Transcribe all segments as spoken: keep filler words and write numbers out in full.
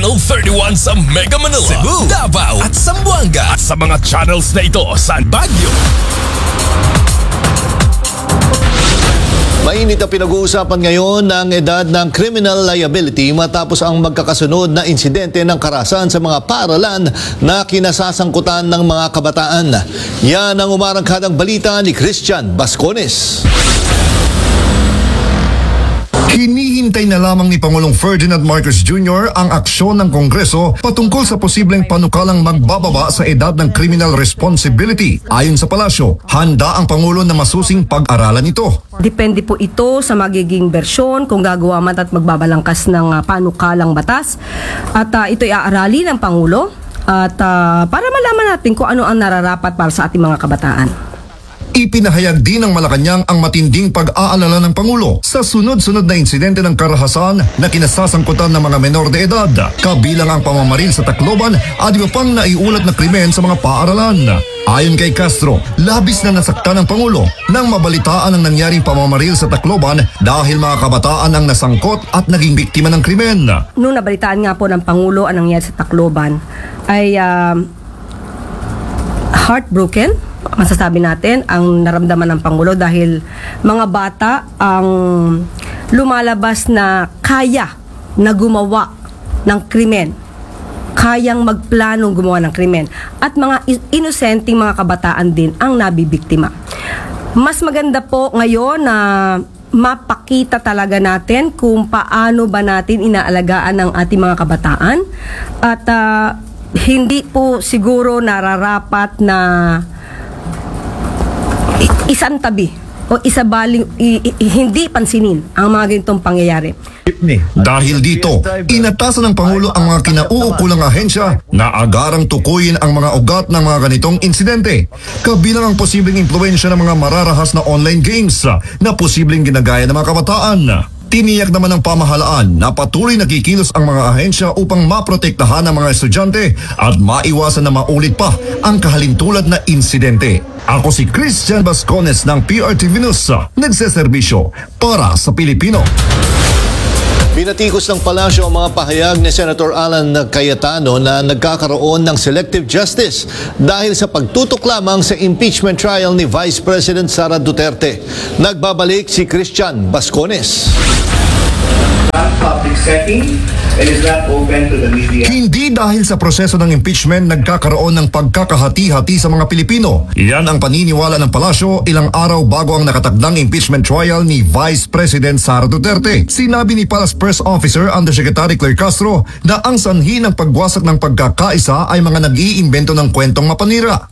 Channel thirty-one sa Mega Manila, Cebu, Davao at Zamboanga. At sa mga channels na ito sa Baguio. Mainit na pinag-uusapan ngayon ng edad ng criminal liability matapos ang magkakasunod na insidente ng karahasan sa mga paaralan na kinasasangkutan ng mga kabataan. Yan ang umarangkadang balita ni Christian Bascones. Hinihintay na lamang ni Pangulong Ferdinand Marcos Junior ang aksyon ng Kongreso patungkol sa posibleng panukalang magbababa sa edad ng criminal responsibility. Ayon sa palasyo, handa ang Pangulo na masusing pag-aralan ito. Depende po ito sa magiging bersyon kung gagawa man at magbabalangkas ng uh, panukalang batas. At uh, ito iaarali ng Pangulo at uh, para malaman natin kung ano ang nararapat para sa ating mga kabataan. Ipinahayag din ng Malacanang ang matinding pag-aalala ng Pangulo sa sunod-sunod na insidente ng karahasan na kinasasangkutan ng mga menor de edad, kabilang ang pamamaril sa Tacloban at iba pang naiulat na krimen sa mga paaralan. Ayon kay Castro, labis na nasaktan ng Pangulo nang mabalitaan ang nangyaring pamamaril sa Tacloban dahil mga kabataan ang nasangkot at naging biktima ng krimen. Nung nabalitaan nga po ng Pangulo ang nangyari sa Tacloban ay uh, heartbroken. Masasabi natin ang naramdaman ng Pangulo dahil mga bata ang lumalabas na kaya na gumawa ng krimen, kayang magplanong gumawa ng krimen at mga inosenteng mga kabataan din ang nabibiktima. Mas maganda po ngayon na mapakita talaga natin kung paano ba natin inaalagaan ang ating mga kabataan at uh, hindi po siguro nararapat na isang tabi o isabaling i, i, hindi pansinin ang mga ganitong pangyayari. Dahil dito, inatasan ng Pangulo ang mga kinauukulang ahensya na agarang tukuyin ang mga ugat ng mga ganitong insidente, kabilang ang posibleng impluwensya ng mga mararahas na online games na posibleng ginagaya ng mga kabataan. Tiniyak naman ng pamahalaan na patuloy nakikilos ang mga ahensya upang maprotektahan ang mga estudyante at maiwasan na maulit pa ang kahalintulad na insidente. Ako si Christian Bascones ng P R T V News, nagseserbisyo para sa Pilipino. Pinatikos ng palasyo ang mga pahayag ni Senator Alan Cayetano na nagkakaroon ng selective justice dahil sa pagtutok lamang sa impeachment trial ni Vice President Sara Duterte. Nagbabalik si Christian Bascones. Public setting and is not open to the media. Hindi dahil sa proseso ng impeachment nagkakaroon ng pagkakahati-hati sa mga Pilipino. Yan ang paniniwala ng palasyo ilang araw bago ang nakatakdang impeachment trial ni Vice President Sara Duterte. Sinabi ni Palace Press Officer Undersecretary Claire Castro na ang sanhi ng pagwasak ng pagkakaisa ay mga nag-iimbento ng kwentong mapanira.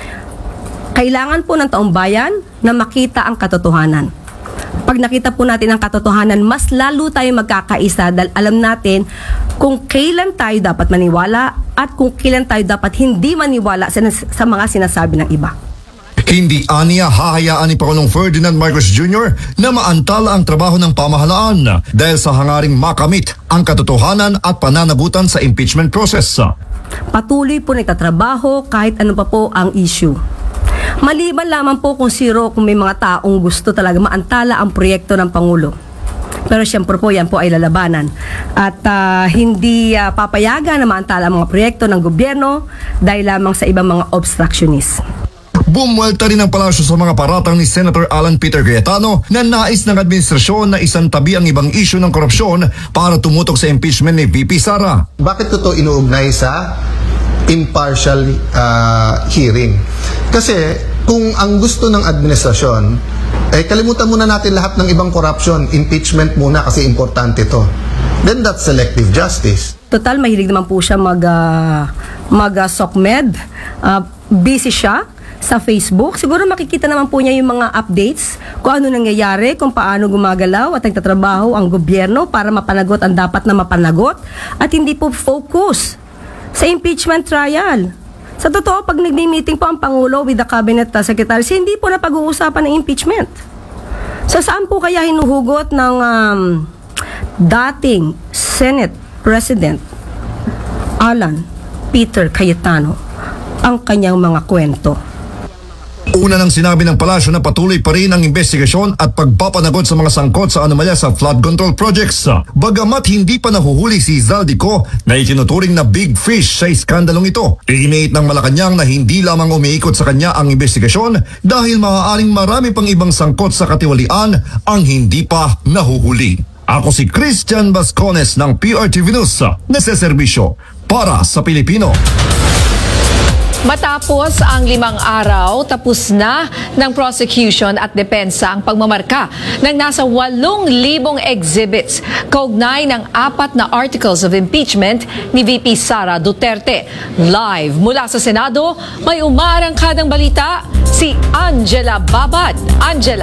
Kailangan po ng taong bayan na makita ang katotohanan. Pag nakita po natin ang katotohanan, mas lalo tayo magkakaisa dahil alam natin kung kailan tayo dapat maniwala at kung kailan tayo dapat hindi maniwala sa, sa mga sinasabi ng iba. Hindi aniya hahayaan ni Pangulong Ferdinand Marcos Junior na maantala ang trabaho ng pamahalaan dahil sa hangaring makamit ang katotohanan at pananagutan sa impeachment process. Patuloy po nagtatrabaho kahit ano pa po ang issue. Maliban lamang po kung siro kung may mga taong gusto talaga maantala ang proyekto ng Pangulo. Pero siyempre po yan po ay lalabanan. At uh, hindi uh, papayagan na maantala ang mga proyekto ng gobyerno dahil lamang sa ibang mga obstructionist. Bumuelta rin ang palasyo sa mga paratang ni Senator Alan Peter Cayetano na nais ng administrasyon na isantabi ang ibang isyu ng korupsyon para tumutok sa impeachment ni V P Sara. Bakit ko ito inuugnay sa impartial uh, hearing? Kasi kung ang gusto ng administrasyon, eh kalimutan muna natin lahat ng ibang corruption, impeachment muna kasi importante to. Then that's selective justice. Total, mahilig naman po siya mag, uh, mag uh, SOCMED. Uh, busy siya sa Facebook. Siguro makikita naman po niya yung mga updates kung ano nangyayari, kung paano gumagalaw at nagtatrabaho ang gobyerno para mapanagot ang dapat na mapanagot at hindi po focus sa impeachment trial. Sa totoo, pag nagmi-meeting po ang Pangulo with the Cabinet Secretaries, hindi po na pag-uusapan ng impeachment. So saan po kaya hinuhugot ng um, dating Senate President Alan Peter Cayetano ang kanyang mga kwento? Una nang sinabi ng palasyo na patuloy pa rin ang investigasyon at pagpapanagot sa mga sangkot sa anomalya sa flood control projects. Bagamat hindi pa nahuhuli si Zaldico na itinuturing na big fish sa iskandalong ito, iniit ng Malacanang na hindi lamang umiikot sa kanya ang investigasyon dahil maaaring marami pang ibang sangkot sa katiwalian ang hindi pa nahuhuli. Ako si Christian Bascones ng P R T V News, nagseserbisyo para sa Pilipino. Matapos ang limang araw, tapos na ng prosecution at depensa ang pagmamarka ng nasa walong libong exhibits kaugnay ng apat na articles of impeachment ni V P Sara Duterte. Live mula sa Senado, may umaarangkadang balita si Angela Babad. Angela.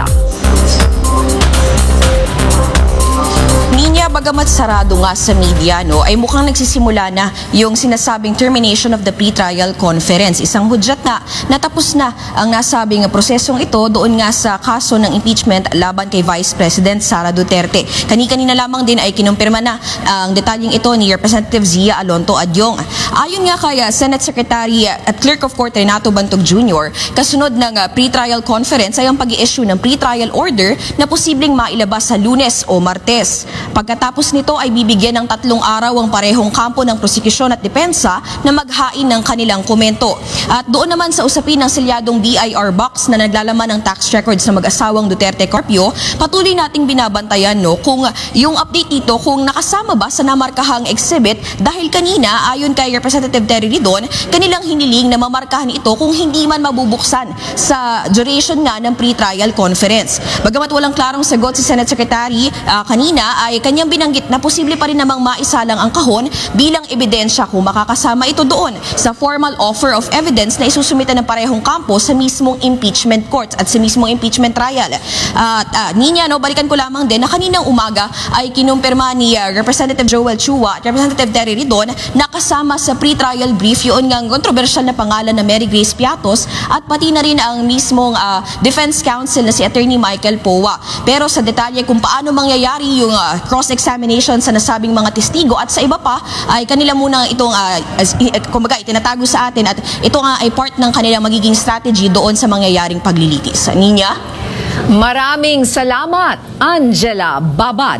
Ninya, bagamat sarado nga sa media, no, ay mukhang nagsisimula na yung sinasabing termination of the pre-trial conference. Isang hudyat na natapos na ang nasabing prosesong ito doon nga sa kaso ng impeachment laban kay Vice President Sara Duterte. Kani-kanina lamang din ay kinumpirma na ang detalyeng ito ni Representative Zia Alonto Adyong. Ayon nga kay Senate Secretary at Clerk of Court Renato Bantog Junior, kasunod ng pre-trial conference ay ang pag-i-issue ng pre-trial order na posibleng mailabas sa Lunes o Martes. Pagkatapos nito ay bibigyan ng tatlong araw ang parehong kampo ng prosekusyon at depensa na maghain ng kanilang komento. At doon naman sa usapin ng selyadong B I R box na naglalaman ng tax records ng mag-asawang Duterte Carpio, patuloy nating binabantayan no kung yung update dito kung nakasama ba sa namarkahang exhibit dahil kanina ayon kay Representative Terry Ridon, kanilang hiniling na mamarkahan ito kung hindi man mabubuksan sa duration nga ng pre-trial conference. Bagamat walang klarong sagot si Senate Secretary uh, kanina ay kanyang binanggit na posible pa rin namang maisalang ang kahon bilang ebidensya kung makakasama ito doon sa formal offer of evidence na isusumita ng parehong kampo sa mismong impeachment court at sa mismong impeachment trial. At uh, ninya, no, balikan ko lamang din na kaninang umaga ay kinumpirma ni uh, Representative Joel Chua at Representative Terry Ridon na kasama sa pre-trial brief yun ngang kontrobersyal na pangalan na Mary Grace Piatos at pati na rin ang mismong uh, defense counsel na si Attorney Michael Powa. Pero sa detalye kung paano mangyayari yung uh, cross-examination sa nasabing mga testigo at sa iba pa ay kanila muna itong uh, kumbaga itinatago sa atin at ito nga ay part ng kanilang magiging strategy doon sa mangyayaring paglilitis. Ninya? Maraming salamat, Angela Babad.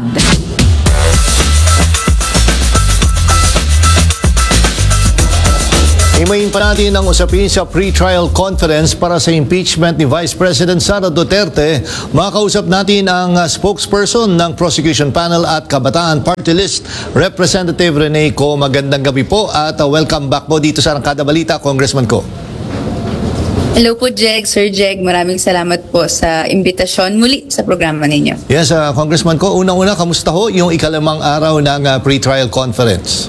Himayin pa natin ang usapin sa pre-trial conference para sa impeachment ni Vice President Sara Duterte. Makausap natin ang uh, spokesperson ng prosecution panel at Kabataan Party List, Representative Rene Co. Magandang gabi po at uh, welcome back po dito sa Arangkada Balita, Congressman Co. Hello po, Jeg. Sir Jeg, maraming salamat po sa imbitasyon muli sa programa ninyo. Yes, uh, Congressman Co. Unang-una, kamusta ho yung ikalimang araw ng uh, pre-trial conference?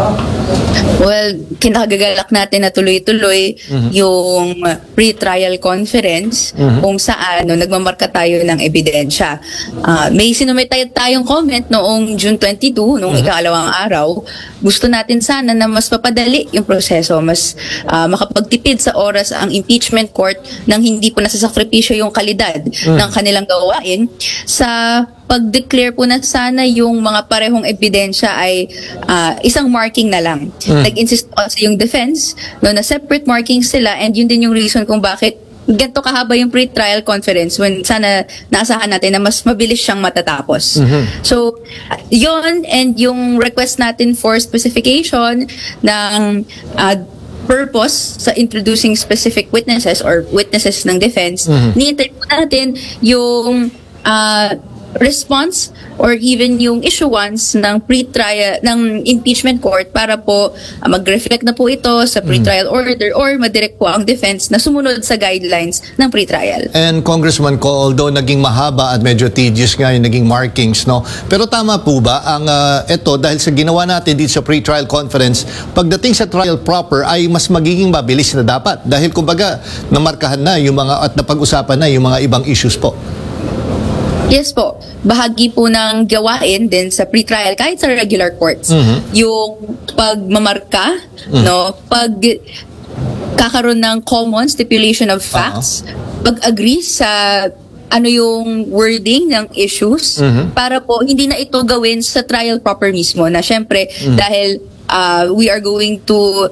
Well, kinakagagalak natin na tuloy-tuloy mm-hmm. yung pre-trial conference mm-hmm. kung saan no, nagmamarka tayo ng ebidensya. Uh, may sinumit tayong comment noong June twenty-two, noong mm-hmm. ikalawang araw. Gusto natin sana na mas papadali yung proseso, mas uh, makapagtipid sa oras ang impeachment court nang hindi po nasasakripisyo yung kalidad mm-hmm. ng kanilang gawain sa pag-declare po na sana yung mga parehong ebidensya ay uh, isang marking na lang. Mm. Nag-insist also yung defense no, na separate marking sila and yun din yung reason kung bakit ganito kahaba yung pre-trial conference when sana naasahan natin na mas mabilis siyang matatapos. Mm-hmm. So, yun and yung request natin for specification ng uh, purpose sa introducing specific witnesses or witnesses ng defense, mm-hmm. nihintay po natin yung uh, response or even yung issuance ng pre-trial ng impeachment court para po uh, mag-reflect na po ito sa pre-trial mm. order or madirect po ang defense na sumunod sa guidelines ng pre-trial. And Congressman Co, although naging mahaba at medyo tedious nga yung naging markings, no? Pero tama po ba ang uh, ito dahil sa ginawa natin dito sa pre-trial conference, pagdating sa trial proper ay mas magiging mabilis na dapat dahil kumbaga namarkahan na yung mga at napag-usapan na yung mga ibang issues po. Yes po. Bahagi po ng gawain din sa pre-trial kahit sa regular courts. Mm-hmm. Yung pagmamarka, mm-hmm. no, pag kakaroon ng common stipulation of facts, uh-huh. pag-agree sa ano yung wording ng issues mm-hmm. para po hindi na ito gawin sa trial proper mismo na syempre mm-hmm. dahil uh, we are going to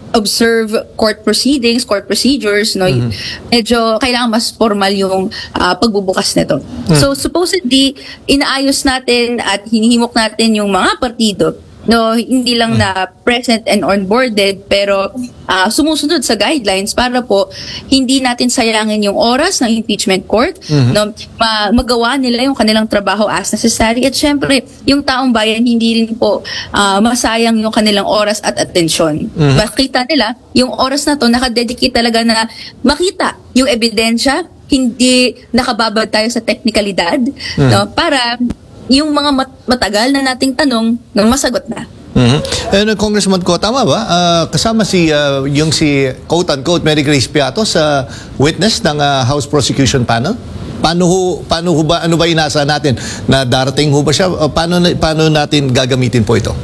observe court proceedings, court procedures, no, medyo kailangan mas formal yung ah, pagbubukas nito. So supposedly inaayos natin at hinihimok natin yung mga partido, no, hindi lang na present and onboarded pero ah, sumusunod sa guidelines para po hindi natin sayangin yung oras ng impeachment court, no, ma- magawa nila yung kanilang trabaho as necessary at syempre yung taong bayan hindi rin po ah, masayang yung kanilang oras at atensyon. Makita nila yung oras na to nakadedicate talaga na makita yung ebidensya, hindi nakababad tayo sa teknikalidad, no, para yung mga mat- matagal na nating tanong nang masagot na. Mhm. And uh, Congressman Ko, tama ba? Ah, kasama si uh, yung si quote-unquote Mary Grace Piato sa witness ng uh, House Prosecution Panel? Paano ho, paano ho ba, ano ba inaasahan natin? Na darating ho ba siya? Uh, paano, na- paano natin gagamitin po ito?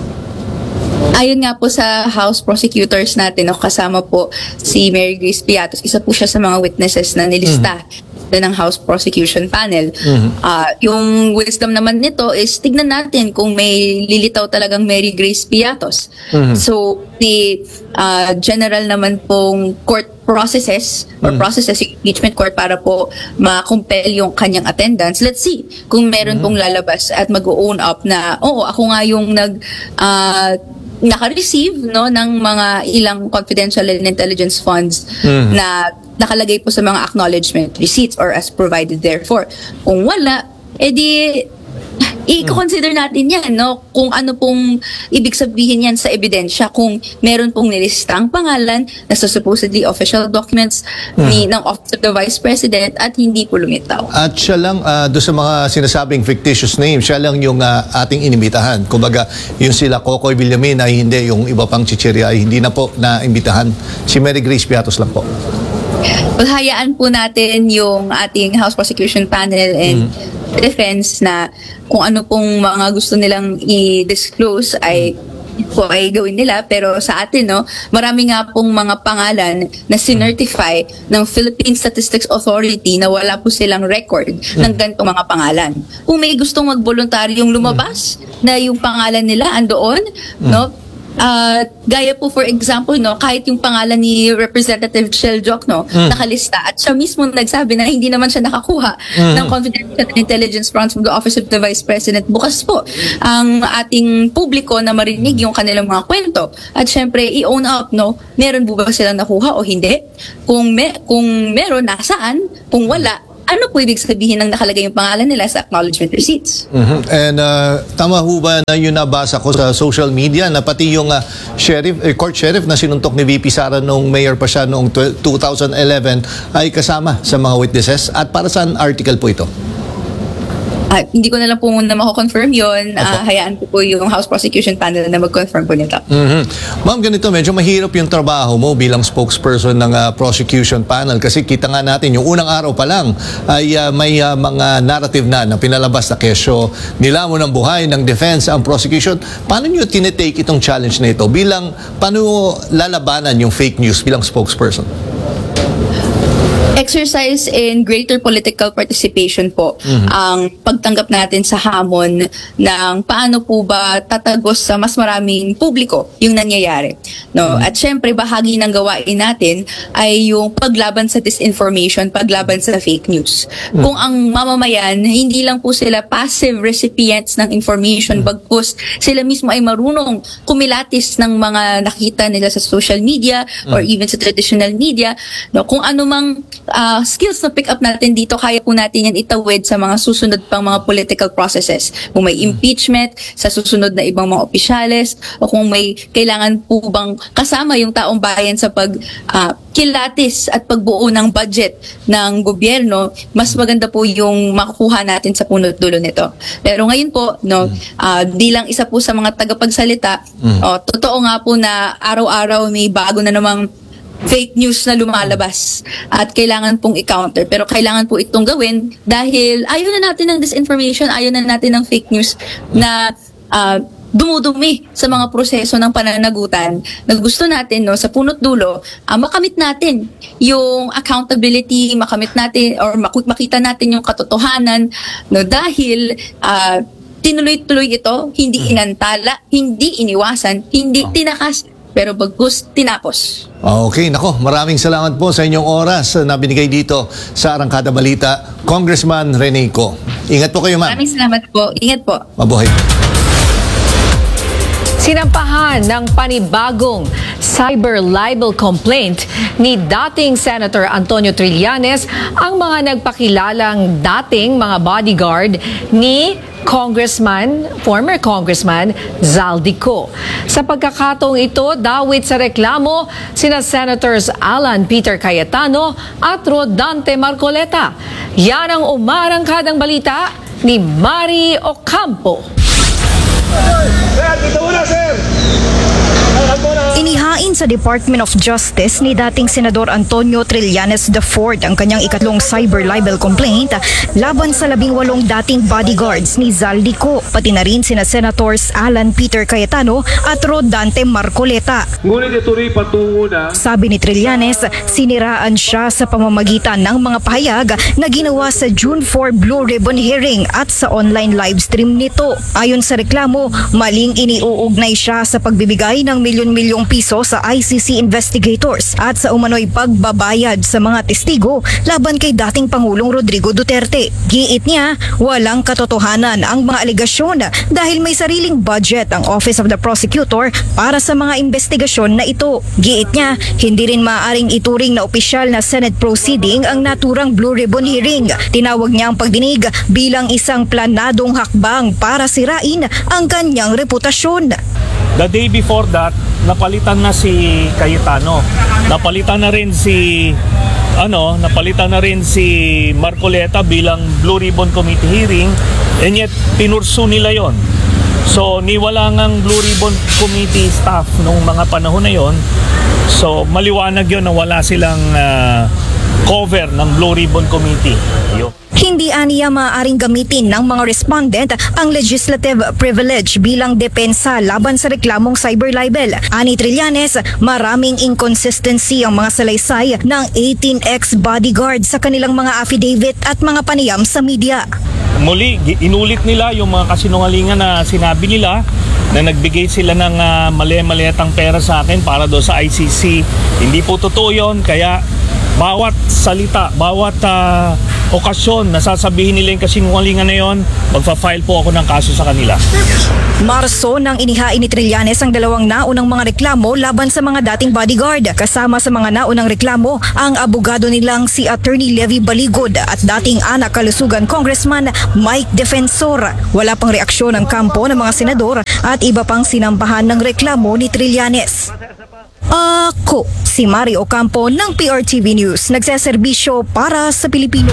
Ayon nga po sa House prosecutors natin, no, kasama po si Mary Grace Piatos, isa po siya sa mga witnesses na nilista ng House Prosecution Panel. Ah, yung wisdom naman nito is tignan natin kung may lilitaw talagang Mary Grace Piatos. So, the ah, general naman pong court processes or processes yung impeachment court para po ma-compel yung kanyang attendance. Let's see kung meron pong lalabas at mag-own up na, oo, ako nga yung nag ah, naka-receive, no, ng mga ilang confidential and intelligence funds na nakalagay po sa mga acknowledgement receipts or as provided therefore. Kung wala, edi i-consider natin yan, no, kung ano pong ibig sabihin yan sa ebidensya, kung meron pong nilistang pangalan na sa supposedly official documents ni ng Office of the Vice President at hindi po lumitaw. At siya lang, uh, doon sa mga sinasabing fictitious name, siya lang yung uh, ating inimbitahan. Kumbaga, yung sila Kokoy Villamin ay hindi, yung iba pang chichirya ay hindi na po na-imbitahan. Si Mary Grace Piatos lang po. Paghayaan po natin yung ating House Prosecution Panel and Defense na kung ano pong mga gusto nilang i-disclose ay po ay gawin nila, pero sa atin, no, marami nga pong mga pangalan na sinertify ng Philippine Statistics Authority na wala po silang record ng ganitong mga pangalan. Kung may gustong mag-voluntaryong lumabas na yung pangalan nila andoon, no, Uh, gaya po for example, no, kahit yung pangalan ni Representative Chel Joc, no, nakalista at siya mismo nagsabi na hindi naman siya nakakuha ng confidential intelligence funds from the Office of the Vice President. Bukas po ang ating publiko na marinig yung kanilang mga kwento at syempre i-own up, no, meron po ba silang nakuha o hindi? Kung, me- kung meron, nasaan? Kung wala, ano po ibig sabihin ng nakalagay yung pangalan nila sa acknowledgement receipts? Mhm. And uh, tama ho ba na yun nabasa ko sa social media na pati yung uh, sheriff, eh, court sheriff na sinuntok ni V P Sara nung mayor pa siya noong two thousand eleven ay kasama sa mga witnesses? At para saan article po ito? Ah, hindi ko na lang po muna mako-confirm yun. Ah, hayaan ko po yung House Prosecution Panel na mag-confirm po nito. Mhm. Ma'am, ganito, medyo mahirap yung trabaho mo bilang spokesperson ng uh, prosecution panel kasi kita nga natin yung unang araw pa lang ay uh, may uh, mga narrative na na pinalabas na kesyo nila mo ng buhay ng defense ang prosecution. Paano nyo tinitake itong challenge na ito? Bilang, paano lalabanan yung fake news bilang spokesperson? Exercise in greater political participation po ang pagtanggap natin sa hamon ng paano po ba tatagos sa mas maraming publiko yung nangyayari, no? At syempre bahagi ng gawain natin ay yung paglaban sa disinformation, paglaban sa fake news. Kung ang mamamayan hindi lang po sila passive recipients ng information, bagkus sila mismo ay marunong kumilatis ng mga nakita nila sa social media or even sa traditional media, no? Kung ano mang Uh, skills na pick up natin dito, kaya po natin yan itawid sa mga susunod pang mga political processes. Kung may impeachment sa susunod na ibang mga opisyales o kung may kailangan po bang kasama yung taong bayan sa pag uh, kilatis at pagbuo ng budget ng gobyerno, mas maganda po yung makukuha natin sa punot dulo nito. Pero ngayon po, no, uh, di lang isa po sa mga tagapagsalita, oh, totoo nga po na araw-araw may bago na namang fake news na lumalabas at kailangan pong i-counter. Pero kailangan po itong gawin dahil ayaw na natin ng disinformation, ayaw na natin ng fake news na uh, dumudumi sa mga proseso ng pananagutan na gusto natin, no, sa punot dulo, uh, makamit natin yung accountability, makamit natin or makita natin yung katotohanan, no, dahil uh, tinuloy-tuloy ito, hindi inantala, hindi iniwasan, hindi tinakas pero bagus tinapos. Okay, nako, maraming salamat po sa inyong oras na binigay dito sa Arangkada Balita, Congressman Rene Co. Ingat po kayo, ma'am. Maraming salamat po. Ingat po. Mabuhay. Sinampahan ng panibagong cyber libel complaint ni dating Senator Antonio Trillanes ang mga nagpakilalang dating mga bodyguard ni Congressman, former Congressman Zaldico. Sa pagkakataong ito, dawit sa reklamo sina Senators Alan Peter Cayetano at Rodante Marcoleta. Yan ang umarangkadang balita ni Mari Ocampo. Inihain sa Department of Justice ni dating Senador Antonio Trillanes the fourth ang kanyang ikatlong cyber libel complaint laban sa labing walong dating bodyguards ni Zaldico, pati na rin sina Senators Alan Peter Cayetano at Rodante Marcoleta. Ngunit ito'y patungo na. Sabi ni Trillanes, siniraan siya sa pamamagitan ng mga pahayag na ginawa sa June fourth Blue Ribbon hearing at sa online livestream nito. Ayon sa reklamo, maling iniuugnay siya sa pagbibigay ng milyon-milyong piso sa I C C investigators at sa umano'y pagbabayad sa mga testigo laban kay dating Pangulong Rodrigo Duterte. Giit niya, walang katotohanan ang mga alegasyon dahil may sariling budget ang Office of the Prosecutor para sa mga investigasyon na ito. Giit niya, hindi rin maaaring ituring na opisyal na Senate proceeding ang naturang Blue Ribbon hearing. Tinawag niya ang pagdinig bilang isang planadong hakbang para sirain ang kanyang reputasyon. The day before that, napalitan na si Cayetano. Napalitan na rin si ano, napalitan na rin si Marcoleta bilang Blue Ribbon Committee hearing, and yet pinursu nila yon. So niwala ngang Blue Ribbon Committee staff nung mga panahon na yon. So maliwanag yon na wala silang uh, cover ng Blue Ribbon Committee. Ayun. Hindi aniya maaaring gamitin ng mga respondent ang legislative privilege bilang depensa laban sa reklamong cyber libel. Ani Trillanes, maraming inconsistency ang mga salaysay ng eighteen ex-bodyguard sa kanilang mga affidavit at mga panayam sa media. Muli, inulit nila yung mga kasinungalingan na sinabi nila na nagbigay sila ng uh, mali-maliatang pera sa akin para do sa I C C. Hindi po totoo yun, kaya bawat salita, bawat uh, okasyon na sasabihin nila yung kasinungalingan na yon, magpa-file po ako ng kaso sa kanila. Marso nang inihain ni Trillanes ang dalawang naunang mga reklamo laban sa mga dating bodyguard. Kasama sa mga naunang reklamo ang abogado nilang si Attorney Levi Baligod at dating anak kalusugan Congressman Mike Defensor. Wala pang reaksyon ng kampo ng mga senador at iba pang sinampahan ng reklamo ni Trillanes. Ako, si Mari Ocampo ng P R T V News, nagseserbisyo para sa Pilipino.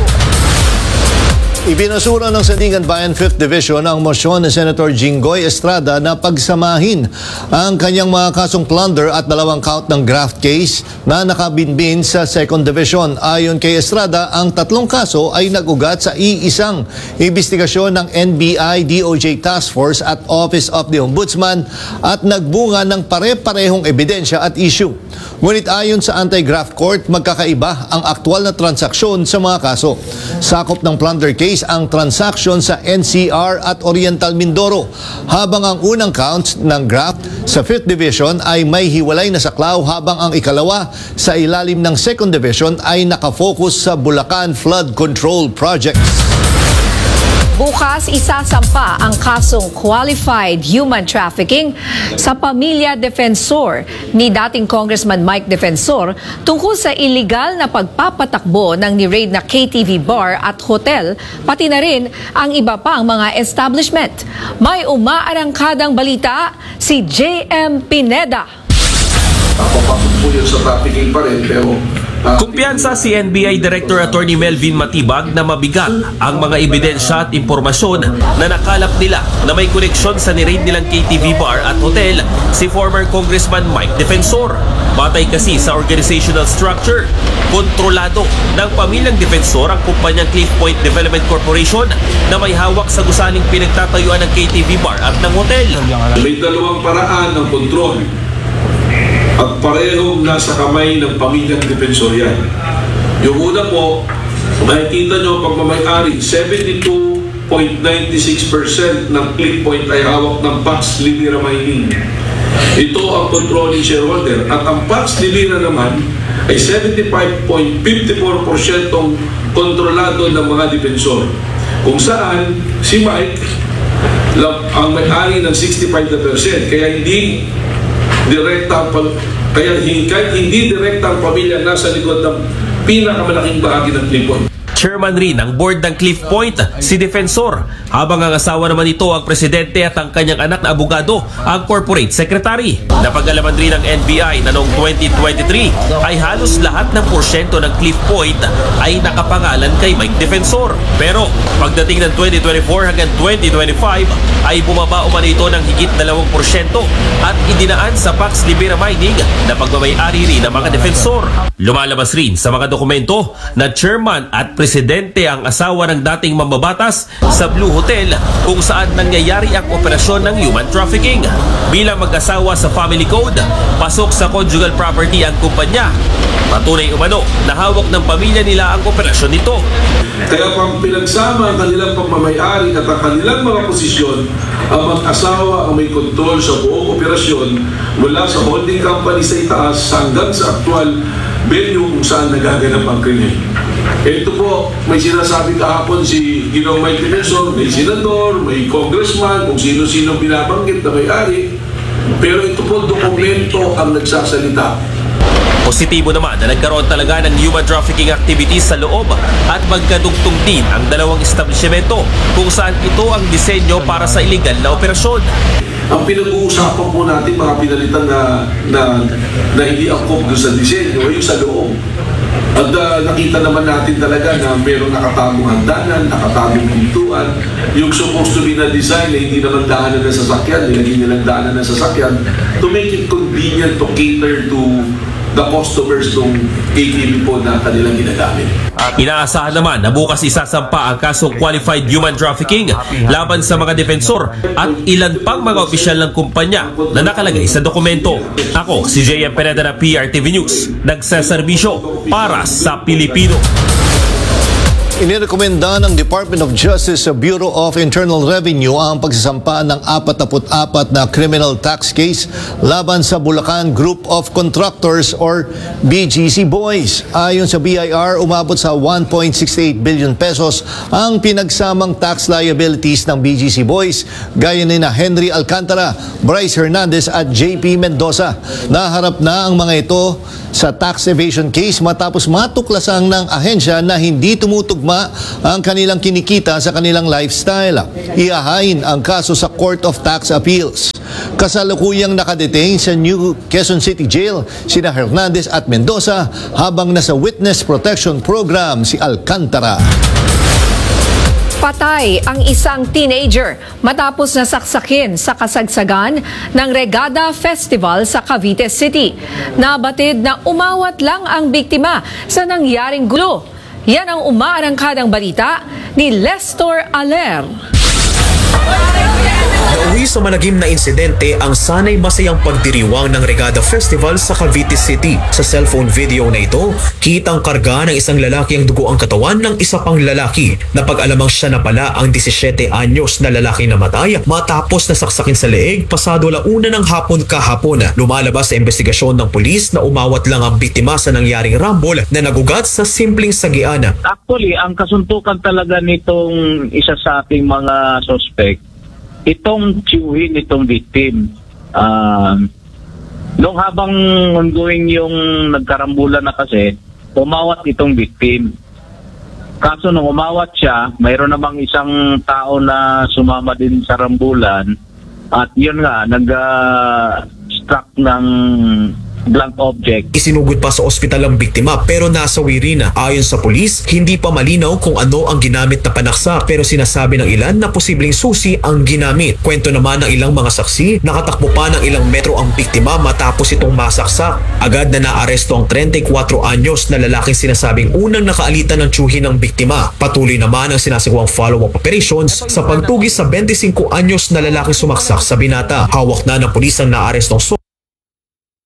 Ibinasura ng Sandigan Bayan fifth Division ang mosyon ni Senator Jinggoy Estrada na pagsamahin ang kanyang mga kasong plunder at dalawang count ng graft case na nakabinbin sa second Division. Ayon kay Estrada, ang tatlong kaso ay nag-ugat sa iisang investigasyon ng N B I, D O J Task Force at Office of the Ombudsman at nagbunga ng pare-parehong ebidensya at issue. Ngunit ayon sa Anti-Graft Court, magkakaiba ang aktwal na transaksyon sa mga kaso. Sakop ng plunder case ang transaction sa N C R at Oriental Mindoro, habang ang unang count ng graft sa fifth Division ay may hiwalay na saklaw, habang ang ikalawa sa ilalim ng second Division ay nakafocus sa Bulacan Flood Control Projects. Bukas, isasampa ang kasong qualified human trafficking sa pamilya Defensor ni dating Congressman Mike Defensor tungkol sa illegal na pagpapatakbo ng ni-raid na K T V bar at hotel, pati na rin ang iba pang mga establishment. May umaarangkadang balita si J M Pineda. Papapasok po yun sa trafficking pa rin, pero kumpiyansa si N B I Director Attorney Melvin Matibag na mabigat ang mga ebidensya at impormasyon na nakalap nila na may koneksyon sa ni-raid nilang K T V bar at hotel si former Congressman Mike Defensor. Batay kasi sa organizational structure, kontrolado ng pamilyang Defensor ang kumpanyang Cliff Point Development Corporation na may hawak sa gusaning pinagtatayuan ng K T V bar at ng hotel. May dalawang paraan ng kontrol at parehong nasa kamay ng pamilyang Defensor yan. Yung una po, makikita nyo pagmamayari, seventy-two point nine six percent ng click point ay hawak ng Pax Libera Mining. Ito ang controlling shareholder at ang Pax Libera naman ay seventy-five point five four percent kontrolado ng mga depensor. Kung saan si Mike ang may-ari ng sixty-five percent, kaya hindi direkta kaya hindi, kahit hindi direkta ang pamilya nasa likod ng pinakamalaking bahagi ng Cliff Point. Chairman rin ng board ng Cliff Point, si Defensor, habang ang asawa naman ito ang presidente at ang kanyang anak na abogado, ang corporate secretary. Napag-alaman rin ng N B I na noong twenty twenty-three ay halos lahat ng porsyento ng Cliff Point ay nakapangalan kay Mike Defensor. Pero pagdating ng twenty twenty-four hanggang twenty twenty-five ay bumaba umano ito ng higit dalawang porsyento at idinaan sa Pax Libera Mining na pagmamay-ari rin ng mga defensor. Lumalabas rin sa mga dokumento na chairman at presidente ang asawa ng dating mambabatas sa Blue Hotel kung saan nangyayari ang operasyon ng human trafficking. Bilang mag-asawa sa Family Code, pasok sa conjugal property ang kumpanya. Patunay umano na hawak ng pamilya nila ang operasyon nito. Kaya pang pinagsama ang kanilang pagmamayari at ang kanilang mga posisyon, ang mag-asawa ang may kontrol sa buong operasyon mula sa holding company sa itaas hanggang sa actual venue kung saan nagaganap ang krimen. Ito po, may sinasabi kahapon si Ginoong Mike Defensor, may senador, may congressman, kung sino-sino binabanggit na may-ari. Pero ito po, dokumento ang nagsasalita. Positibo naman na nagkaroon talaga ng human trafficking activities sa loob at magkadugtong din ang dalawang establishmento kung saan ito ang disenyo para sa iligal na operasyon. Ang pinag-uusapan po natin mga pinalitan na, na, na hindi angkop doon sa disenyo ay yung sa loob. At uh, nakita naman natin talaga na mayroong nakatagong handanan, nakatagong pintuan. Yung supposed to be na design na hindi naman daanan ng sasakyan, nilagay nilang daanan ng sasakyan to make it convenient to cater to the customers ng A T V po na kanilang ginagamit. Inaasahan naman na bukas isasampa ang kasong qualified human trafficking laban sa mga defensor at ilan pang mga opisyal ng kumpanya na nakalagay sa dokumento. Ako si J M Pineda na P R T V News, nagsaserbisyo para sa Pilipino. Inirekomenda ng Department of Justice sa Bureau of Internal Revenue ang pagsasampa ng forty-four na criminal tax case laban sa Bulacan Group of Contractors or B G C Boys. Ayon sa B I R, umabot sa one point six eight billion pesos ang pinagsamang tax liabilities ng B G C Boys, gaya ni na Henry Alcantara, Bryce Hernandez at J P Mendoza. Naharap na ang mga ito sa tax evasion case matapos matuklasang ng ahensya na hindi tumutugma ang kanilang kinikita sa kanilang lifestyle. Ihahain ang kaso sa Court of Tax Appeals. Kasalukuyang nakadetain sa New Quezon City Jail sina Hernandez at Mendoza habang nasa Witness Protection Program si Alcantara. Patay ang isang teenager matapos nasaksakin sa kasagsagan ng Regada Festival sa Cavite City. Nabatid na umawat lang ang biktima sa nangyaring gulo. Yan ang umaarangkadang balita ni Lester Aler. Nauwi sa malagim na insidente ang sanay masayang pagdiriwang ng Regada Festival sa Cavite City. Sa cellphone video na ito, kitang karga ng isang lalaki ang dugo ang katawan ng isa pang lalaki. Napag-alamang siya na pala ang seventeen anyos na lalaki na namatay matapos nasaksakin sa leeg pasado launa ng hapon kahapon. Lumalabas sa investigasyon ng pulis na umawat lang ang biktima sa nangyaring rambol na nagugat sa simpleng sagian. Actually, ang kasuntukan talaga nitong isa sa ating mga suspect, itong tiyuhin itong victim. Uh, nung habang ongoing yung nagkarambulan na kasi, umawat itong victim. Kaso nung umawat siya, mayroon namang isang tao na sumama din sa rambulan at yun nga, nag-struck uh, ng blunt object. Isinugod pa sa ospital ang biktima pero nasawi rin na. Ayon sa pulis, hindi pa malinaw kung ano ang ginamit na panaksa pero sinasabi ng ilan na posibleng susi ang ginamit. Kwento naman ng ilang mga saksi, nakatakbo pa ng ilang metro ang biktima matapos itong masaksak. Agad na naaresto ang thirty-four anyos na lalaking sinasabing unang nakaalitan ng tiyuhin ng biktima. Patuloy naman ang sinasagawang follow-up operations sa pagtugis sa twenty-five anyos na lalaking sumaksak sa binata. Hawak na ng pulis ang naarestong